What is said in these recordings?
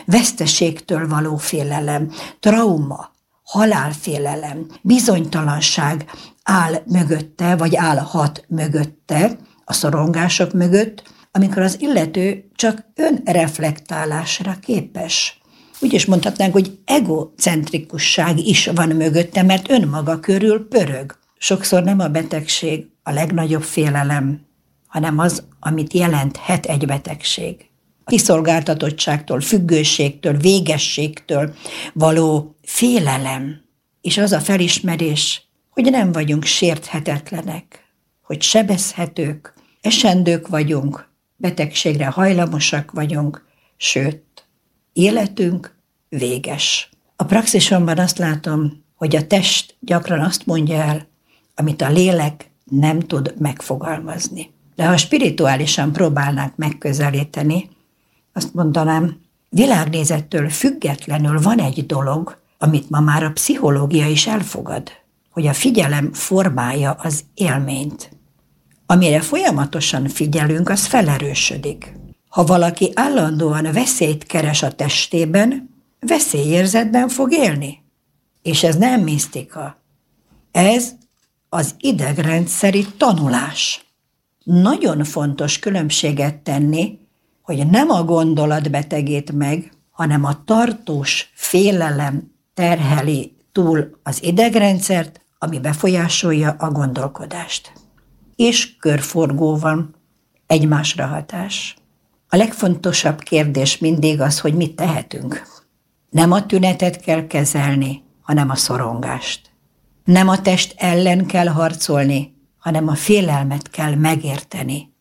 veszteségtől való félelem, trauma, halálfélelem, bizonytalanság áll mögötte, vagy állhat mögötte, a szorongások mögött, amikor az illető csak önreflektálásra képes. Úgy is mondhatnánk, hogy egocentrikusság is van mögötte, mert önmaga körül pörög. Sokszor nem a betegség a legnagyobb félelem, hanem az, amit jelenthet egy betegség. A kiszolgáltatottságtól, függőségtől, végességtől való félelem, és az a felismerés, hogy nem vagyunk sérthetetlenek, hogy sebezhetők, esendők vagyunk, betegségre hajlamosak vagyunk, sőt, életünk véges. A praxisomban azt látom, hogy a test gyakran azt mondja el, amit a lélek nem tud megfogalmazni. De ha spirituálisan próbálnánk megközelíteni, azt mondanám, világnézettől függetlenül van egy dolog, amit ma már a pszichológia is elfogad, hogy a figyelem formálja az élményt. Amire folyamatosan figyelünk, az felerősödik. Ha valaki állandóan veszélyt keres a testében, veszélyérzetben fog élni. És ez nem misztika. Ez az idegrendszeri tanulás. Nagyon fontos különbséget tenni, hogy nem a gondolat betegít meg, hanem a tartós félelem terheli túl az idegrendszert, ami befolyásolja a gondolkodást. És körforgó van, egymásra hatás. A legfontosabb kérdés mindig az, hogy mit tehetünk. Nem a tünetet kell kezelni, hanem a szorongást. Nem a test ellen kell harcolni, hanem a félelmet kell megérteni.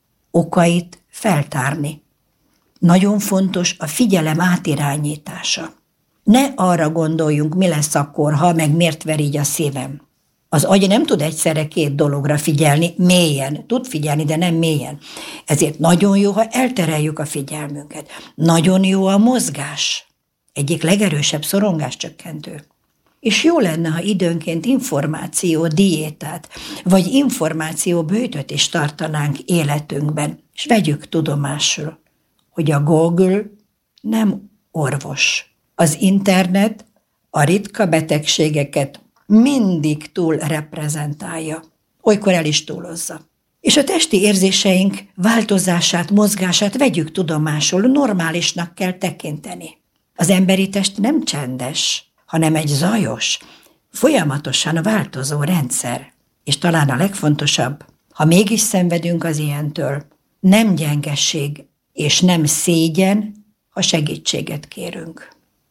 Okait feltárni. Nagyon fontos a figyelem átirányítása. Ne arra gondoljunk, mi lesz akkor, ha meg miért ver így a szívem. Az agy nem tud egyszerre két dologra figyelni, mélyen. Tud figyelni, de nem mélyen. Ezért nagyon jó, ha eltereljük a figyelmünket. Nagyon jó a mozgás. Egyik legerősebb szorongáscsökkentő. És jó lenne, ha időnként információ diétát, vagy információ bőtöt is tartanánk életünkben, és vegyük tudomásul, hogy a Google nem orvos. Az internet a ritka betegségeket mindig túl reprezentálja, olykor el is túlozza. És a testi érzéseink változását, mozgását vegyük tudomásul, normálisnak kell tekinteni. Az emberi test nem csendes, hanem egy zajos, folyamatosan változó rendszer. És talán a legfontosabb, ha mégis szenvedünk az ilyentől, nem gyengesség és nem szégyen, ha segítséget kérünk.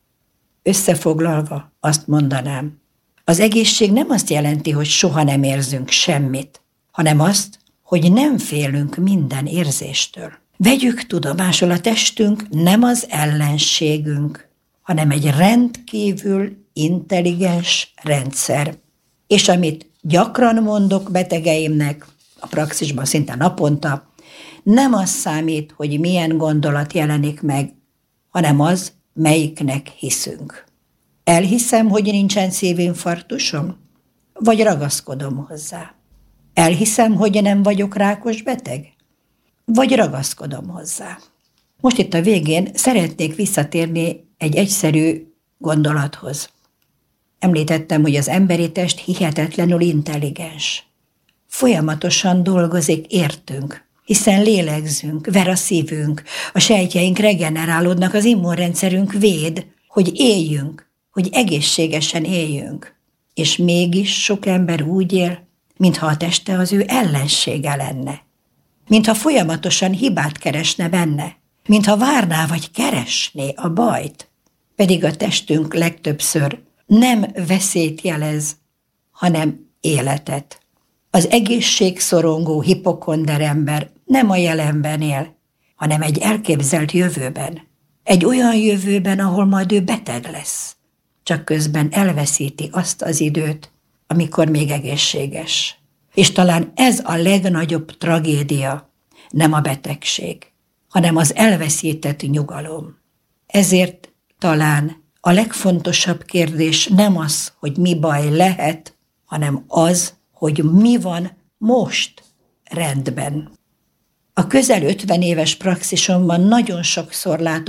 Összefoglalva azt mondanám, az egészség nem azt jelenti, hogy soha nem érzünk semmit, hanem azt, hogy nem félünk minden érzéstől. Vegyük tudomásul, a testünk nem az ellenségünk, hanem egy rendkívül intelligens rendszer. És amit gyakran mondok betegeimnek, a praxisban szinte naponta, nem az számít, hogy milyen gondolat jelenik meg, hanem az, melyiknek hiszünk. Elhiszem, hogy nincsen szívinfarktusom, vagy ragaszkodom hozzá. Elhiszem, hogy nem vagyok rákos beteg, vagy ragaszkodom hozzá. Most itt a végén szeretnék visszatérni egy egyszerű gondolathoz. Említettem, hogy az emberi test hihetetlenül intelligens. Folyamatosan dolgozik értünk, hiszen lélegzünk, ver a szívünk, a sejtjeink regenerálódnak, az immunrendszerünk véd, hogy éljünk, hogy egészségesen éljünk. És mégis sok ember úgy él, mintha a teste az ő ellensége lenne. Mintha folyamatosan hibát keresne benne. Mintha várná vagy keresné a bajt. Pedig a testünk legtöbbször nem veszélyt jelez, hanem életet. Az egészségszorongó hipokonder ember nem a jelenben él, hanem egy elképzelt jövőben. Egy olyan jövőben, ahol majd ő beteg lesz. Csak közben elveszíti azt az időt, amikor még egészséges. És talán ez a legnagyobb tragédia, nem a betegség, hanem az elveszített nyugalom. Ezért talán a legfontosabb kérdés nem az, hogy mi baj lehet, hanem az, hogy mi van most rendben. A közel 50 éves praxisomban nagyon sokszor látok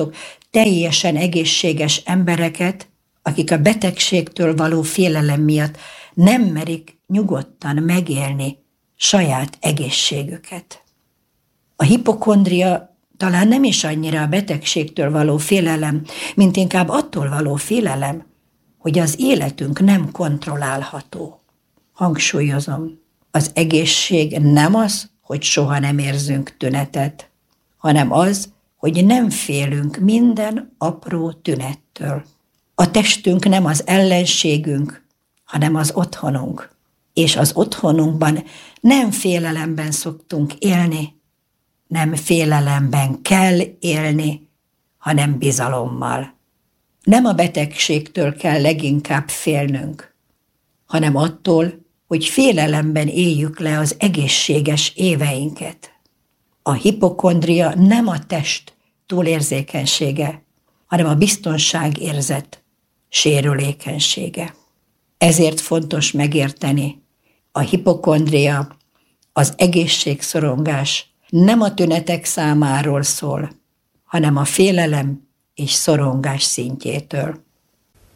teljesen egészséges embereket, akik a betegségtől való félelem miatt nem merik nyugodtan megélni saját egészségüket. A hipokondria talán nem is annyira a betegségtől való félelem, mint inkább attól való félelem, hogy az életünk nem kontrollálható. Hangsúlyozom, az egészség nem az, hogy soha nem érzünk tünetet, hanem az, hogy nem félünk minden apró tünettől. A testünk nem az ellenségünk, hanem az otthonunk, és az otthonunkban nem félelemben szoktunk élni, nem félelemben kell élni, hanem bizalommal. Nem a betegségtől kell leginkább félnünk, hanem attól, hogy félelemben éljük le az egészséges éveinket. A hipokondria nem a test túlérzékenysége, hanem a biztonságérzet sérülékenysége. Ezért fontos megérteni, a hipokondria, az egészségszorongás nem a tünetek számáról szól, hanem a félelem és szorongás szintjétől.